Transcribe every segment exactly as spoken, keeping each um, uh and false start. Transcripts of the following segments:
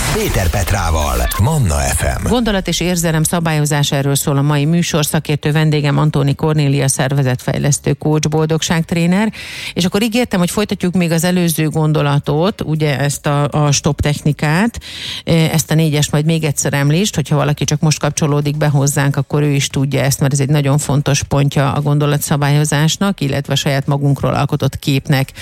Péter Petrával, Manna ef em. Gondolat és érzelem szabályozás, erről szól a mai műsor. Szakértő vendégem Antóni Kornélia, szervezetfejlesztő, coach, boldogságtréner. És akkor ígértem, hogy folytatjuk még az előző gondolatot, ugye ezt a, a stop technikát, ezt a négyest majd még egyszer említsd, hogyha valaki csak most kapcsolódik be hozzánk, akkor ő is tudja ezt, mert ez egy nagyon fontos pontja a gondolatszabályozásnak, illetve a saját magunkról alkotott képnek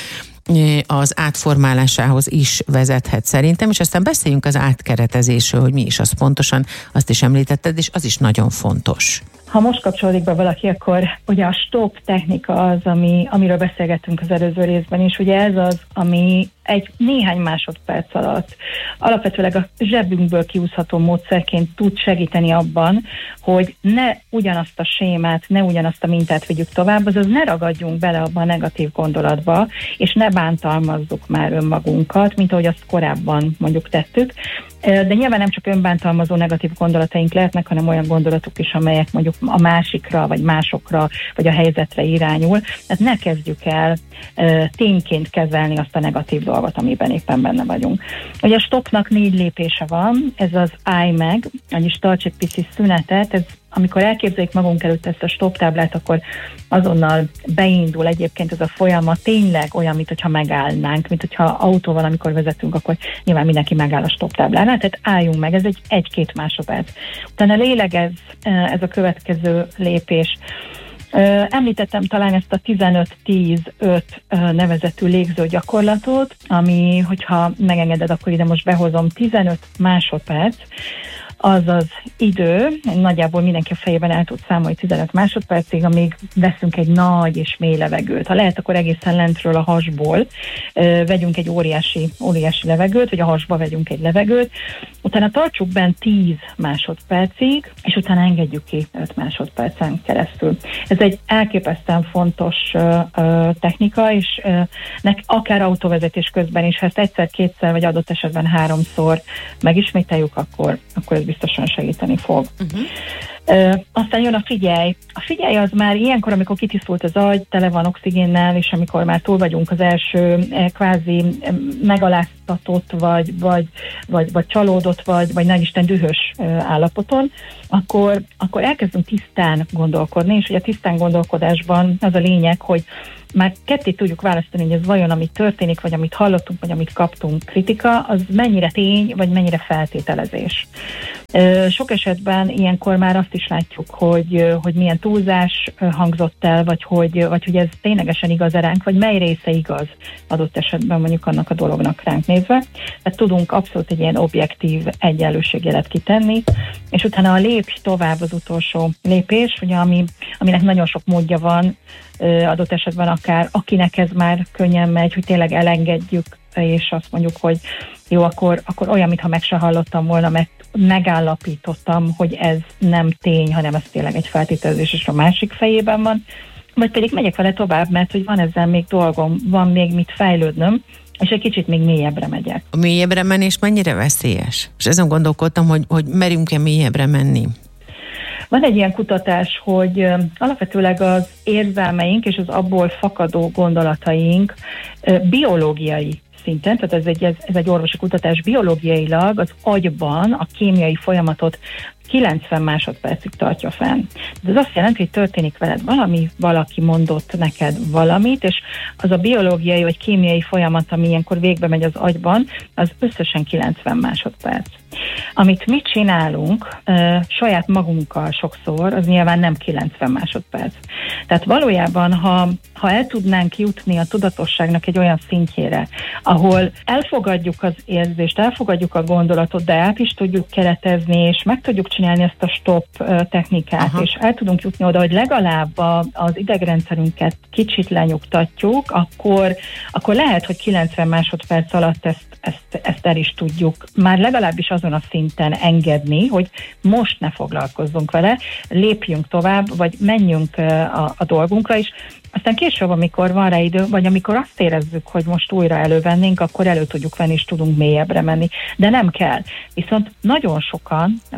az átformálásához is vezethet szerintem, és aztán beszéljünk az átkeretezésről, hogy mi is az pontosan, azt is említetted, és az is nagyon fontos. Ha most kapcsolódik be valaki, akkor ugye a stop technika az, ami, amiről beszélgettünk az előző részben, és ugye ez az, ami egy néhány másodperc alatt alapvetőleg a zsebünkből kiúszható módszerként tud segíteni abban, hogy ne ugyanazt a sémát, ne ugyanazt a mintát vigyük tovább, azaz ne ragadjunk bele abba a negatív gondolatba, és ne bántalmazzuk már önmagunkat, mint ahogy azt korábban mondjuk tettük. De nyilván nem csak önbántalmazó negatív gondolataink lehetnek, hanem olyan gondolatok is, amelyek mondjuk a másikra, vagy másokra, vagy a helyzetre irányul. Tehát ne kezdjük el tényként kezelni azt a negatív dolgot, amiben éppen benne vagyunk. Ugye a stopnak négy lépése van, ez az állj meg, vagyis tarts egy pici szünetet, ez amikor elképzeljük magunk előtt ezt a stop táblát, akkor azonnal beindul egyébként ez a folyamat, tényleg olyan, mint hogyha megállnánk, mint hogyha autóval, amikor vezetünk, akkor nyilván mindenki megáll a stop táblánál, tehát álljunk meg, ez egy egy-két másodperc. Utána lélegez, ez a következő lépés. Említettem talán ezt a tizenöt tíz öt nevezetű légző gyakorlatot, ami, hogyha megengeded, akkor ide most behozom tizenöt másodperc, az az idő, nagyjából mindenki a fejében el tud számolni tizenöt másodpercig, amíg veszünk egy nagy és mély levegőt. Ha lehet, akkor egészen lentről a hasból ö, vegyünk egy óriási, óriási levegőt, vagy a hasba vegyünk egy levegőt, utána tartsuk bent tíz másodpercig, és utána engedjük ki öt másodpercen keresztül. Ez egy elképesztően fontos ö, ö, technika, és ö, nek, akár autóvezetés közben is, ha ezt egyszer, kétszer, vagy adott esetben háromszor megismételjük, akkor, akkor ez biztosan segíteni fog. Uh-huh. Ö, aztán jön a figyelj. A figyelj az már ilyenkor, amikor kitisztult az agy, tele van oxigénnel, és amikor már túl vagyunk az első eh, kvázi eh, megaláztatott, vagy, vagy, vagy, vagy csalódott, vagy, vagy nem Isten dühös eh, állapoton, akkor, akkor elkezdünk tisztán gondolkodni, és ugye a tisztán gondolkodásban az a lényeg, hogy már ketté tudjuk választani, hogy ez vajon, amit történik, vagy amit hallottunk, vagy amit kaptunk kritika, az mennyire tény, vagy mennyire feltételezés. Sok esetben ilyenkor már azt is látjuk, hogy, hogy milyen túlzás hangzott el, vagy hogy, vagy hogy ez ténylegesen igaz ránk, vagy mely része igaz adott esetben mondjuk annak a dolognak ránk nézve. Tehát tudunk abszolút egy ilyen objektív egyenlőségjelet kitenni, és utána a lépj tovább az utolsó lépés, ugye, ami, aminek nagyon sok módja van, adott esetben akár akinek ez már könnyen megy, hogy tényleg elengedjük, és azt mondjuk, hogy jó, akkor, akkor olyan, mintha meg se hallottam volna, mert megállapítottam, hogy ez nem tény, hanem ez tényleg egy feltételezés, és a másik fejében van, vagy pedig megyek vele tovább, mert hogy van ezzel még dolgom, van még mit fejlődnöm, és egy kicsit még mélyebbre megyek. A mélyebbre menés mennyire veszélyes? És ezen gondolkodtam, hogy, hogy merünk-e mélyebbre menni? Van egy ilyen kutatás, hogy alapvetőleg az érzelmeink és az abból fakadó gondolataink biológiai szinten, tehát ez egy, ez, ez egy orvosi kutatás, biológiailag az agyban a kémiai folyamatot kilencven másodpercig tartja fenn. Ez azt jelenti, hogy történik veled valami, valaki mondott neked valamit, és az a biológiai vagy kémiai folyamat, ami ilyenkor végbe megy az agyban, az összesen kilencven másodperc. Amit mi csinálunk uh, saját magunkkal sokszor, az nyilván nem kilencven másodperc. Tehát valójában, ha, ha el tudnánk jutni a tudatosságnak egy olyan szintjére, ahol elfogadjuk az érzést, elfogadjuk a gondolatot, de át is tudjuk keretezni, és meg tudjuk csinálni ezt a stop technikát, Aha. és el tudunk jutni oda, hogy legalább a, az idegrendszerünket kicsit lenyugtatjuk, akkor, akkor lehet, hogy kilencven másodperc alatt ezt, ezt, ezt el is tudjuk már legalábbis azon a szinten engedni, hogy most ne foglalkozzunk vele, lépjünk tovább, vagy menjünk a, a dolgunkra is. Aztán később, amikor van rá idő, vagy amikor azt érezzük, hogy most újra elővennénk, akkor elő tudjuk venni, és tudunk mélyebbre menni. De nem kell. Viszont nagyon sokan ezen a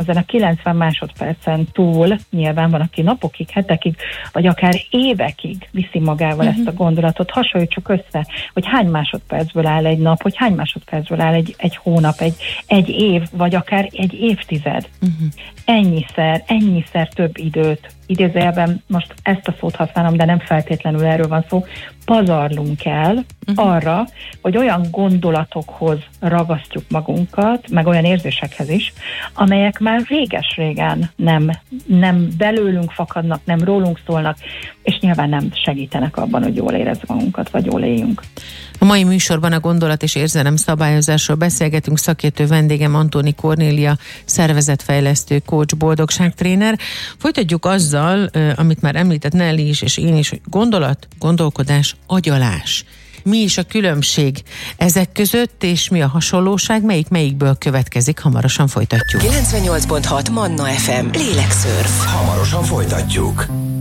kilencven másodpercen túl nyilván van, aki napokig, hetekig, vagy akár évekig viszi magával uh-huh. ezt a gondolatot. Hasonlítsuk össze, hogy hány másodpercből áll egy nap, hogy hány másodpercből áll egy, egy hónap, egy, egy év, vagy akár egy évtized. Uh-huh. Ennyiszer, ennyiszer több időt, idézőjelben most ezt a szót használom, de nem feltétlenül erről van szó, pazarlunk el uh-huh. arra, hogy olyan gondolatokhoz ragasztjuk magunkat, meg olyan érzésekhez is, amelyek már réges-régen nem, nem belőlünk fakadnak, nem rólunk szólnak, és nyilván nem segítenek abban, hogy jól érezzük magunkat, vagy jól éljünk. A mai műsorban a gondolat és érzelem szabályozásról beszélgetünk, szakértő vendégem Antóni Kornélia, szervezetfejlesztő, coach, boldogságtréner. Folytatjuk azzal, amit már említett Nelly is, és én is, hogy gondolat, gondolkodás, agyalás. Mi is a különbség ezek között, és mi a hasonlóság, melyik melyikből következik? Hamarosan folytatjuk. kilencvennyolc pont hat Manna ef em. Lélekszörf. Hamarosan folytatjuk.